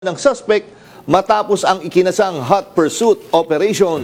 ng suspect matapos ang ikinasang hot pursuit operation.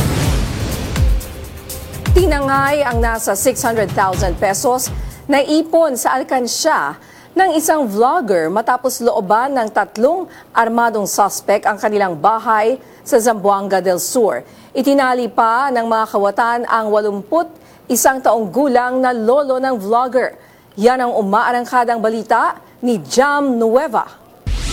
Tinangay ang nasa 600,000 pesos na ipon sa alkansya ng isang vlogger matapos looban ng 3 armadong suspect ang kanilang bahay sa Zamboanga del Sur. Itinali pa ng mga kawatan ang 81 taong gulang na lolo ng vlogger. Yan ang umaarangkadang balita ni Jam Nueva.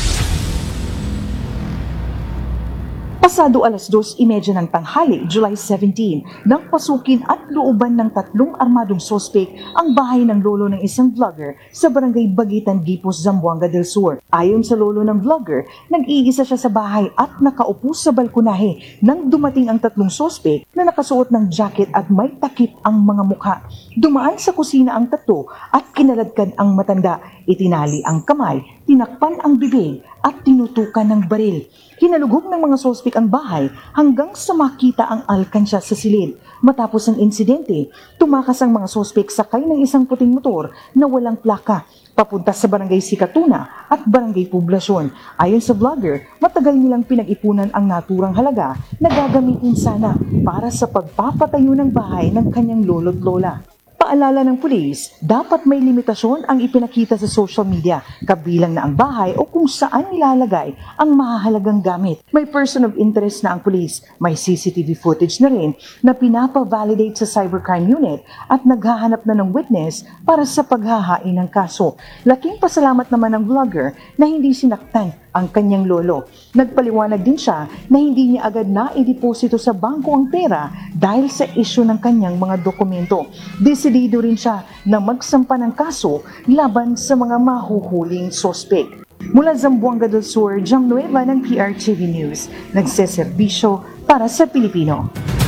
Pasado alas 2:30 ng tanghali, July 17, nang pasukin at looban ng 3 armadong sospek ang bahay ng lolo ng isang vlogger sa barangay Bagitan, Gipos, Zamboanga del Sur. Ayon sa lolo ng vlogger, nag-iisa siya sa bahay at nakaupo sa balkonahe nang dumating ang 3 sospek na nakasuot ng jacket at may takip ang mga mukha. Dumaan sa kusina ang 3 at kinaladkad ang matanda. Itinali ang kamay, tinakpan ang bibig at tinutukan ng baril. Hinalugog ng mga sospek ang bahay hanggang sa makita ang alkansya sa silid. Matapos ang insidente, tumakas ang mga sospek sakay ng isang puting motor na walang plaka papunta sa barangay Sikatuna at barangay Poblasyon. Ayon sa vlogger, matagal nilang pinag-ipunan ang naturang halaga na gagamitin sana para sa pagpapatayo ng bahay ng kanyang lolo't lola. Paalala ng pulis, dapat may limitasyon ang ipinakita sa social media, kabilang na ang bahay o kung saan nilalagay ang mahahalagang gamit. May person of interest na ang pulis, may CCTV footage na rin na pinapa-validate sa cybercrime unit at naghahanap na ng witness para sa paghahain ng kaso. Laking pasalamat naman ng vlogger na hindi sinaktan ang kanyang lolo. Nagpaliwanag din siya na hindi niya agad na ideposito sa bangko ang pera dahil sa isyu ng kanyang mga dokumento. Desidido rin siya na magsampa ng kaso laban sa mga mahuhuling sospek. Mula Zamboanga del Sur, Jam Nueva ng PRTV News, nagseserbisyo para sa Pilipino.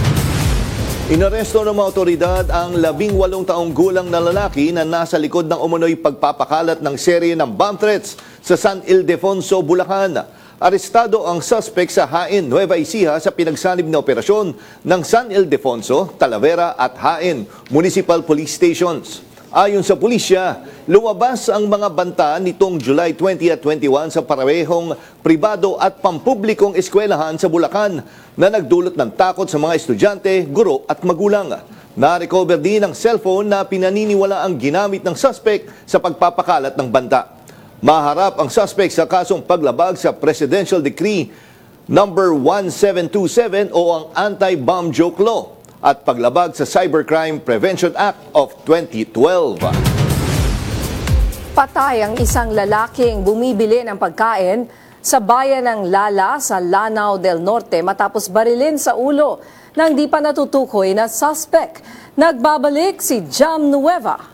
Inaresto ng mga otoridad ang 18 taong gulang na lalaki na nasa likod ng umunoy pagpapakalat ng serye ng bomb threats sa San Ildefonso, Bulacan. Arestado ang suspect sa Hain, Nueva Ecija sa pinagsanib na operasyon ng San Ildefonso, Talavera at Hain Municipal Police Stations. Ayon sa pulisya, lumabas ang mga banta nitong July 20 at 21 sa parehong pribado at pampublikong eskwelahan sa Bulacan na nagdulot ng takot sa mga estudyante, guro at magulang. Na-recover din ang cellphone na pinaniniwala ang ginamit ng suspect sa pagpapakalat ng banta. Maharap ang suspect sa kasong paglabag sa Presidential Decree number 1727 o ang Anti-Bomb Joke Law at paglabag sa Cybercrime Prevention Act of 2012. Patay ang isang lalaking bumibili ng pagkain sa bayan ng Lala sa Lanao del Norte matapos barilin sa ulo ng di pa natutukoy na suspect. Nagbabalik si Jam Nueva.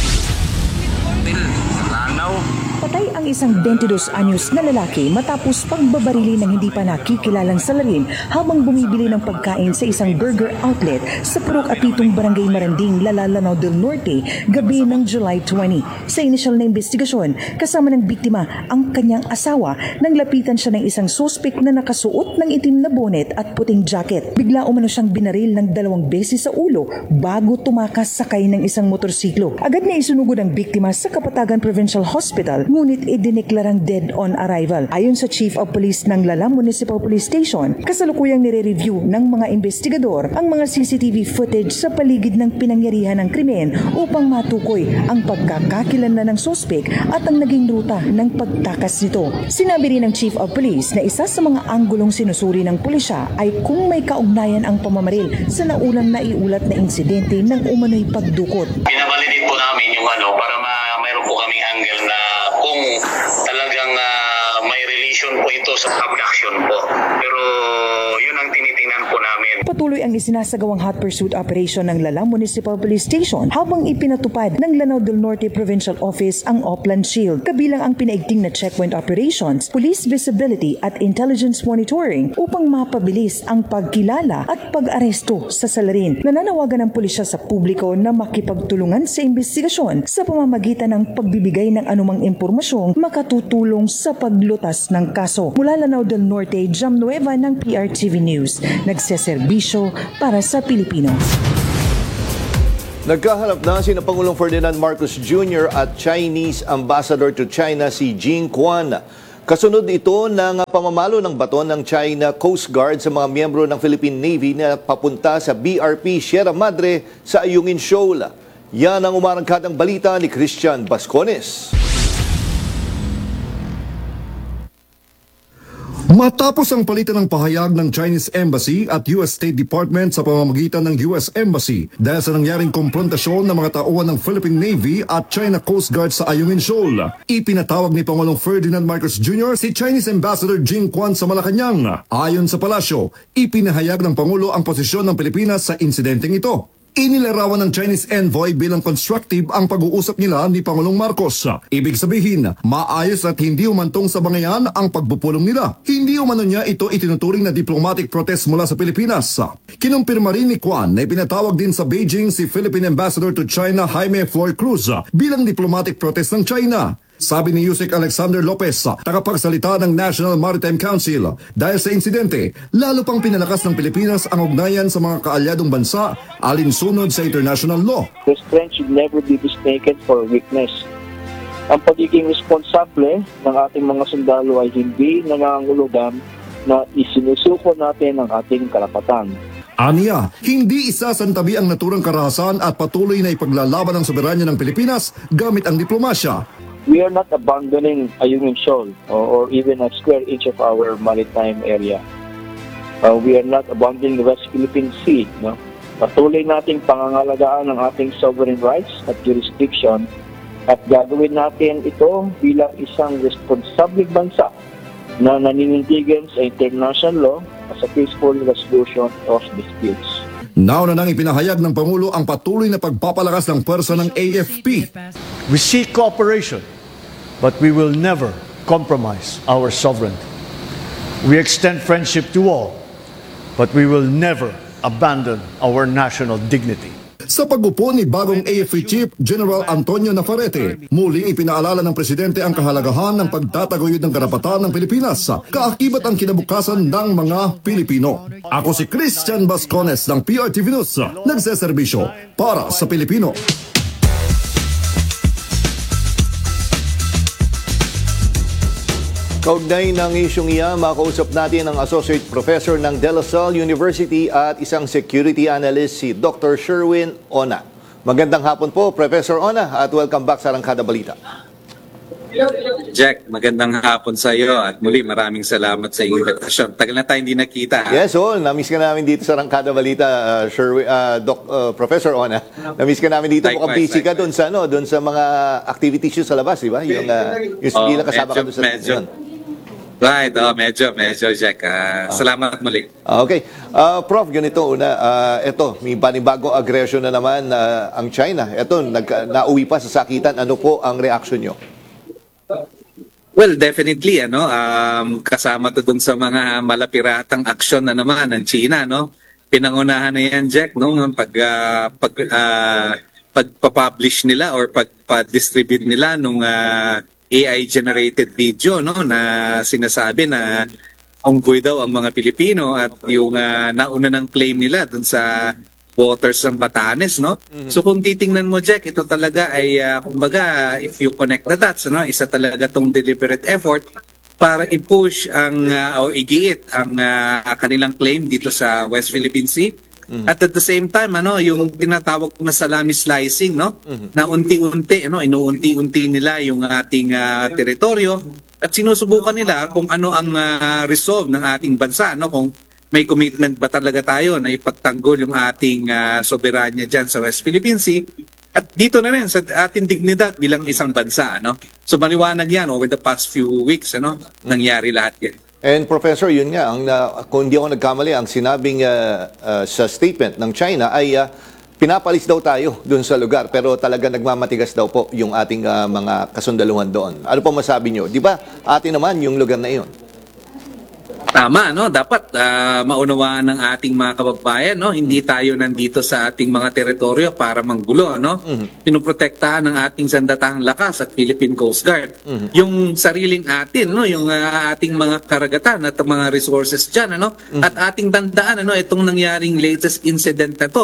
Patay ang isang 22 anyos na lalaki matapos pagbabarili ng hindi pa nakikilalang salarin habang bumibili ng pagkain sa isang burger outlet sa Purok Atitong Barangay Maranding, Lanao del Norte, gabi ng July 20. Sa inisyal na investigasyon, kasama ng biktima ang kanyang asawa nang lapitan siya ng isang suspect na nakasuot ng itim na bonnet at puting jacket. Bigla umano siyang binaril ng 2 beses sa ulo bago tumakas sakay ng isang motorsiklo. Agad na isunugod ang biktima sa Kapatagan Provincial Hospital, ngunit idineklarang dead on arrival. Ayon sa Chief of Police ng Lala Municipal Police Station, kasalukuyang nire-review ng mga investigador ang mga CCTV footage sa paligid ng pinangyarihan ng krimen upang matukoy ang pagkakakilanlan ng sospek at ang naging ruta ng pagtakas nito. Sinabi rin ng Chief of Police na isa sa mga anggulong sinusuri ng pulisya ay kung may kaugnayan ang pamamaril sa naulang naiulat na insidente ng umano'y pagdukot. Pinabalidate po namin yung para mayroon po kaming angle na kung talagang may relation po ito sa abduction po. Pero yun ang tinitingnan po namin. Patuloy ang isinasagawang hot pursuit operation ng Lala Municipal Police Station habang ipinatupad ng Lanao del Norte Provincial Office ang Oplan Shield. Kabilang ang pinaigting na checkpoint operations, police visibility at intelligence monitoring upang mapabilis ang pagkilala at pag-aresto sa salarin. Nananawagan ng pulisya sa publiko na makipagtulungan sa investigasyon sa pamamagitan ng pagbibigay ng anumang impormasyong makatutulong sa paglutas ng kaso. Mula Lanao del Norte, Jam Nueva ng PRTV News. Nagseserbisyo para sa Pilipino. Nagkaharap na sina Pangulong Ferdinand Marcos Jr. at Chinese Ambassador to China si Jing Quan. Kasunod ito ng pamamalo ng baton ng China Coast Guard sa mga miyembro ng Philippine Navy na papunta sa BRP Sierra Madre sa Ayungin Shoal. Yan ang umarangkadang balita ni Christian Bascones. Matapos ang palitan ng pahayag ng Chinese Embassy at US State Department sa pamamagitan ng US Embassy dahil sa nangyaring komprontasyon ng mga tauhan ng Philippine Navy at China Coast Guard sa Ayungin Shoal, ipinatawag ni Pangulong Ferdinand Marcos Jr. si Chinese Ambassador Jing Quan sa Malacanang. Ayon sa palasyo, ipinahayag ng Pangulo ang posisyon ng Pilipinas sa insidenteng ito. Inilarawan ng Chinese envoy bilang constructive ang pag-uusap nila ni Pangulong Marcos. Ibig sabihin, maayos at hindi umantong sa bangayan ang pagpupulong nila. Hindi umano niya ito itinuturing na diplomatic protest mula sa Pilipinas. Kinumpirma rin ni Quan na ipinatawag din sa Beijing si Philippine Ambassador to China Jaime Flor Cruz bilang diplomatic protest ng China. Sabi ni Yusek Alexander Lopez, tagapagsalita ng National Maritime Council, dahil sa insidente, lalo pang pinalakas ng Pilipinas ang ugnayan sa mga kaalyadong bansa alinsunod sa international law. The strength should never be mistaken for weakness. Ang pagiging responsable ng ating mga sundalo ay hindi nangangulugan na isinusuko natin ang ating karapatan. Aniya, hindi isasantabi ang naturang karahasan at patuloy na ipaglalaban ng soberanya ng Pilipinas gamit ang diplomasya. We are not abandoning Ayungin Shoal or even a square inch of our maritime area. We are not abandoning the West Philippine Sea. No? Patuloy nating pangangalagaan ang ating sovereign rights at jurisdiction at gagawin natin ito bilang isang responsable bansa na naninindigan sa international law as a peaceful resolution of disputes. Nauna nang ipinahayag ng Pangulo ang patuloy na pagpapalakas ng pwersa ng AFP. We seek cooperation, but we will never compromise our sovereignty. We extend friendship to all, but we will never abandon our national dignity. Sa pag-upo ni bagong AFP Chief General Antonio Navarrete, muling ipinaalala ng Presidente ang kahalagahan ng pagtataguyod ng karapatan ng Pilipinas, kaakibat ang kinabukasan ng mga Pilipino. Ako si Christian Bascones ng PRTV News, nagseserbisyo para sa Pilipino. Kaugnay ng isyong iyan, makausap natin ang Associate Professor ng De La Salle University at isang security analyst si Dr. Sherwin Ona. Magandang hapon po, Professor Ona, at welcome back sa Arangkada Balita. Jack, magandang hapon sa iyo at muli maraming salamat sa invitation. Tagal na tayo hindi nakita. Yes, namiss ka namin dito sa Arangkada Balita, Professor Ona. Namiss ka namin dito, mukhang busy ka doon sa, doon sa mga activities yun sa labas, di ba? Yung bilang kasama ka doon sa... Right, medyo, Jack. Salamat muli. Okay. Prof, ganito una. Ito, may panibagong aggression na naman ang China. Ito, nauwi pa sa sakitan. Ano po ang reaction nyo? Well, definitely, kasama to dun sa mga malapiratang aksyon na naman ng China, Pinangunahan na yan, Jack, ng pagpa-publish nila or pagpa-distribute nila nung AI-generated video na sinasabi na unggoy daw ang mga Pilipino at yung nauna ng claim nila dun sa waters ng Batanes, So kung titingnan mo, Jack, ito talaga ay kumbaga, if you connect the dots, isa talaga tong deliberate effort para i-push ang o igiit ang kanilang claim dito sa West Philippine Sea. At the same time, yung tinatawag na salami slicing, na unti-unti, inuunti-unti nila yung ating teritoryo at sinusubukan nila kung ano ang resolve ng ating bansa, kung may commitment ba talaga tayo na ipagtanggol yung ating soberanya dyan sa West Philippine Sea. At dito na rin sa ating dignidad bilang isang bansa, So maliwanag yan over the past few weeks, nangyari lahat yan. And Professor, yun nga, kung hindi ako nagkamali, ang sinabing sa statement ng China ay pinapalis daw tayo dun sa lugar, pero talaga nagmamatigas daw po yung ating mga kasundaluhan doon. Ano po masabi nyo? Di ba atin naman yung lugar na iyon? Tama, dapat maunawaan ng ating mga kababayan, hindi tayo nandito sa ating mga teritoryo para manggulo, Pinoprotektahan ng ating sandatahang lakas at Philippine Coast Guard. Yung sariling atin, yung ating mga karagatan at mga resources diyan, at ating tandaan, itong nangyaring latest incident na to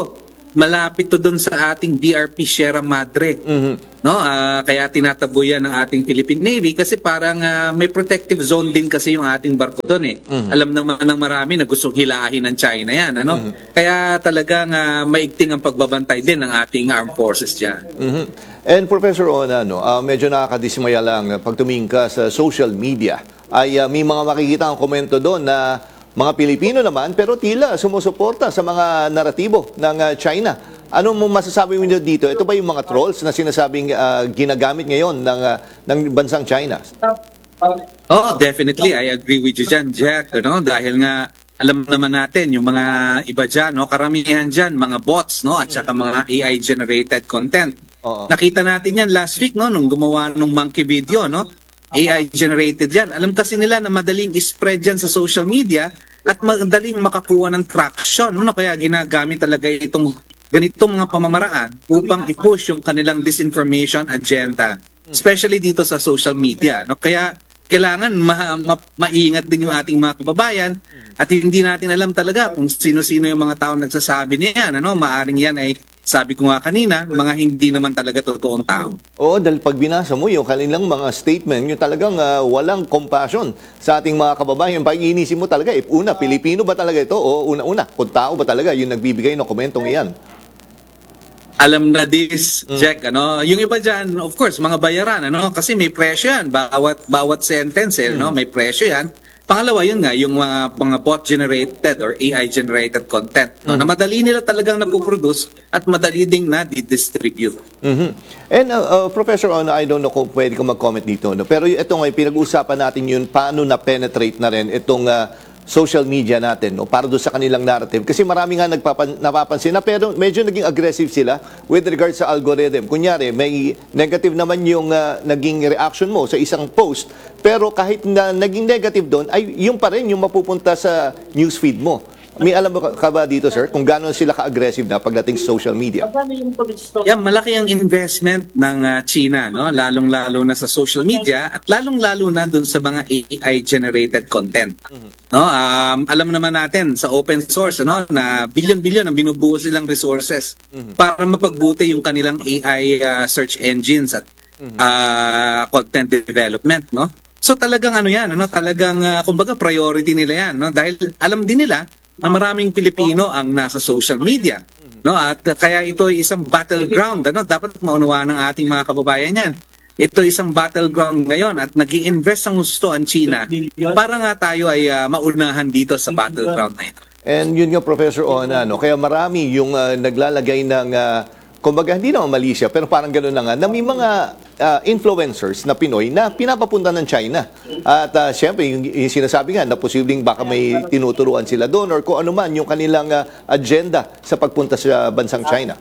malapit to doon sa ating BRP Sierra Madre. No, kaya tinatabuyan ng ating Philippine Navy kasi parang may protective zone din kasi yung ating barko doon eh. Alam naman ng marami na gustong hilahin ng China yan, ano? Kaya talagang maigting ang pagbabantay din ng ating armed forces diyan. And Professor Ona, medyo nakakadismaya lang pag tumingin ka sa social media ay may mga makikita ang komento doon na mga Pilipino naman pero tila sumusuporta sa mga naratibo ng China. Ano mo masasabi mo dito? Ito ba yung mga trolls na sinasabing ginagamit ngayon ng bansang China? Oh, definitely. I agree with you dyan, Jack. No? Dahil nga, alam naman natin, yung mga iba dyan, no? Karamihan dyan, mga bots, no? At saka mga AI-generated content. Oo. Nakita natin yan last week, no? Nung gumawa ng monkey video, no? AI-generated yan. Alam kasi nila na madaling spread yan sa social media at madaling makakuha ng traction. No? Kaya ginagamit talaga itong ganitong mga pamamaraan upang i-push yung kanilang disinformation agenda. Especially dito sa social media. No? Kaya kailangan maingat din yung ating mga kababayan at hindi natin alam talaga kung sino-sino yung mga tao nagsasabi niyan. Ano? Maaring yan ay, sabi ko nga kanina, mga hindi naman talaga totoong tao. Oo, dahil pag binasa mo yung kanilang mga statement, yung talagang walang compassion sa ating mga kababayan. Pag iinisin mo talaga, una, Pilipino ba talaga ito? O una-una, kung tao ba talaga yung nagbibigay ng komentong iyan? Alam na this, Jack, ano? Yung iba dyan, of course, mga bayaran, ano? Kasi may presyo yan. Bawat sentence, no? May presyo yan. Pangalawa, yun nga, yung mga bot-generated or AI-generated content, no? Na madali nila talagang napuproduce at madali ding na-distribute. And Professor Ona, I don't know kung pwede ko mag-comment dito, no? Pero ito nga, pinag-uusapan natin yun, paano na-penetrate na rin itong social media natin, no, para doon sa kanilang narrative. Kasi marami nga napapansin na pero medyo naging aggressive sila with regard sa algorithm. Kunyari, may negative naman yung naging reaction mo sa isang post, pero kahit na naging negative doon, ay yung pa rin yung mapupunta sa newsfeed mo. May alam ka ba dito, sir, kung gano'n sila ka-aggressive na pagdating sa social media? Yan, malaki ang investment ng China, no? Lalong-lalo na sa social media at lalong-lalo na dun sa mga AI-generated content. No? Alam naman natin sa open source, no, na billion-billion ang binubuo silang resources para mapagbuti yung kanilang AI search engines at content development, no? So talagang ano yan, ano, talagang kumbaga priority nila yan, no? Dahil alam din nila na maraming Pilipino ang nasa social media, no? At kaya ito ay isang battleground, ano? Dapat maunawaan ng ating mga kababayan yan. Ito isang battleground ngayon at nag-i-invest ang gusto ang China para nga tayo ay maunahan dito sa battleground na ito. And yun nga, Professor Ona, no? Kaya marami yung naglalagay ng kumbaga, hindi naman mali siya, pero parang gano'n na nga, na may mga influencers na Pinoy na pinapapunta ng China. At siyempre, yung sinasabi nga na posibleng baka may tinuturuan sila doon or kung ano man yung kanilang agenda sa pagpunta sa bansang China.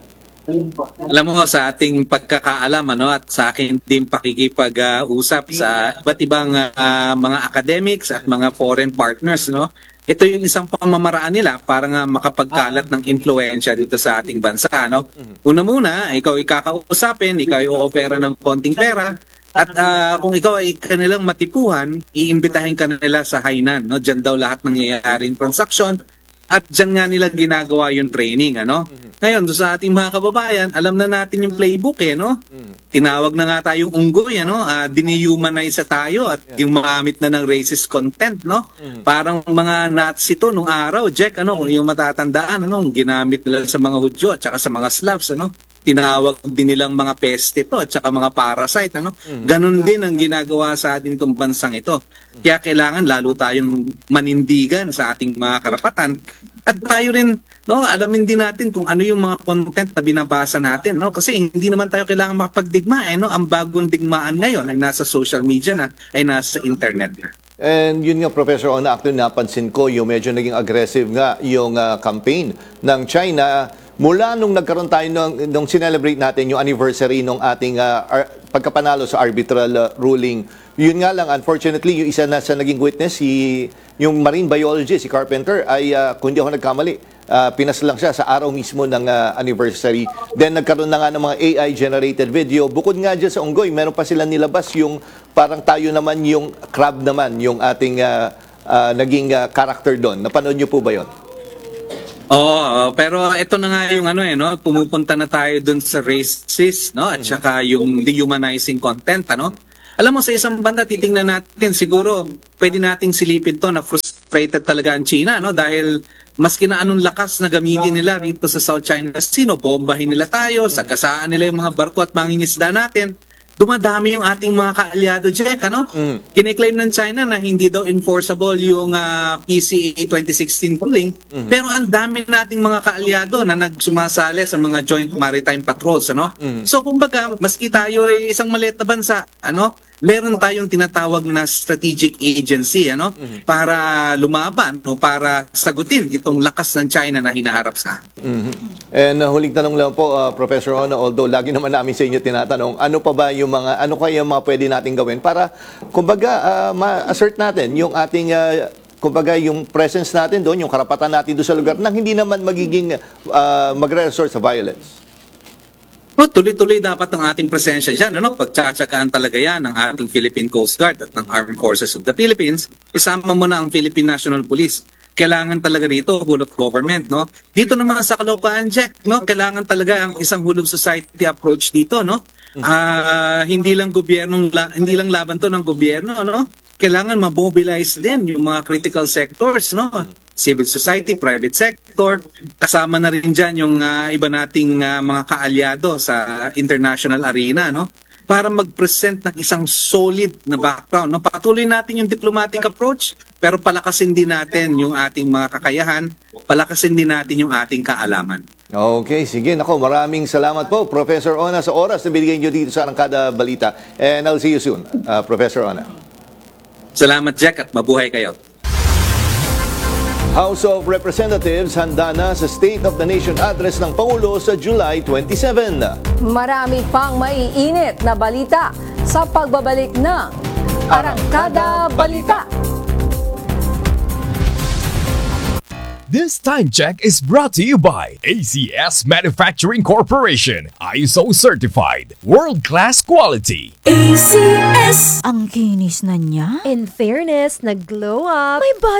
Alam mo, sa ating pagkakaalam, ano, at sa aking din pakikipag-usap sa iba't ibang mga academics at mga foreign partners, no? Ito yung isang pamamaraan nila para nga makapagkalat ng influensya dito sa ating bansa, no? Una muna, ikaw ikakausapin, ikaw i-opera ng konting pera, at kung ikaw ay kanilang matipuhan, iimbitahin ka nila sa Hainan, no? Diyan daw lahat nangyayaring transaksyon, at diyan nga nila ginagawa yung training, ano? Ngayon, doon sa ating mga kababayan, alam na natin yung playbook, no? Tinawag na nga tayong unggoy, ano? Dinihumanize tayo at yung magamit na ng racist content, no? Parang mga Nazi to nung araw, Jack, ano? Kung yung matatandaan, ano? Ginamit nila sa mga Hudyo at saka sa mga Slavs, ano? Tinawag din nilang mga peste to at saka mga parasite, ano? Ganon din ang ginagawa sa ating itong bansang ito. Kaya kailangan lalo tayong manindigan sa ating mga karapatan at tayo rin, no, alamin din natin kung ano yung mga content na binabasa natin, no? Kasi hindi naman tayo kailangan makapagdigma, no? Ang bagong digmaan ngayon ay nasa social media na, ay nasa internet na. And yun nga, Professor Ona, actually napansin ko yung medyo naging aggressive nga yung campaign ng China mula nung nagkaroon tayo nung sinelebrate natin yung anniversary ng ating pagkapanalo sa arbitral ruling. Yun nga lang, unfortunately, yung isa na sa naging witness, yung marine biologist, si Carpenter, ay kung hindi ako nagkamali, pinas lang siya sa araw mismo ng anniversary. Then nagkaroon na nga ng mga AI-generated video. Bukod nga dyan sa unggoy, meron pa sila nilabas yung parang tayo naman, yung crab naman, yung ating naging character doon. Napanood niyo po ba yun? Oo, pero ito na nga yung ano no, pumupunta na tayo dun sa racist, no, at saka yung dehumanizing content, ano. Alam mo, sa isang banda, titingnan natin, siguro, pwede nating silipin to na frustrated talaga ang China, no, dahil maski na anong lakas na gamitin nila rito sa South China Sea, no, bombahin nila tayo, sagasaan nila yung mga barko at mangingisda natin, dumadami yung ating mga kaalyado, Jack, ano? Kiniklaim ng China na hindi daw enforceable yung PCA 2016 ruling, pero ang dami nating mga kaalyado na nagsumasali sa mga joint maritime patrols, ano? So, kumbaga, maski tayo ay isang maliit na bansa, ano? Meron tayong tinatawag na strategic agency, ano? Para lumaban, no? Para sagutin itong lakas ng China na hinaharap sa And huling tanong lang po, Professor Ona, although lagi naman namin sa inyo tinatanong, ano pa ba yung mga, ano kaya yung mga pwede natin gawin para, kumbaga, ma-assert natin yung ating, kumbaga, yung presence natin doon, yung karapatan natin doon sa lugar, nang hindi naman magiging magre-resort sa violence. Tuloy-tuloy dapat ang ating presensya dyan. Ano? Pagtsatsagaan talaga yan ng ating Philippine Coast Guard at ng Armed Forces of the Philippines, isama mo na ang Philippine National Police. Kailangan talaga rito, whole of government. No? Dito naman sa Caloocan, Jack, no? Kailangan talaga ang isang whole of society approach dito. No? Hindi lang laban to ng gobyerno. No? Kailangan mamobilize din yung mga critical sectors. No? Civil society, private sector, kasama na rin dyan yung iba nating mga kaalyado sa international arena, no? Para mag-present ng isang solid na background. No? Patuloy natin yung diplomatic approach, pero palakasin din natin yung ating mga kakayahan, palakasin din natin yung ating kaalaman. Okay, sige. Nako, maraming salamat po, Professor Ona, sa oras na binigay niyo dito sa Arangkada Balita. And I'll see you soon, Professor Ona. Salamat, Jack, at mabuhay kayo. House of Representatives handa na sa State of the Nation address ng Pangulo sa July 27. Marami pang maiinit na balita sa pagbabalik ng Arangkada Balita. This time check is brought to you by ACS Manufacturing Corporation, ISO certified, world-class quality. ACS! Ang kinis na niya. In fairness, nag-glow up. May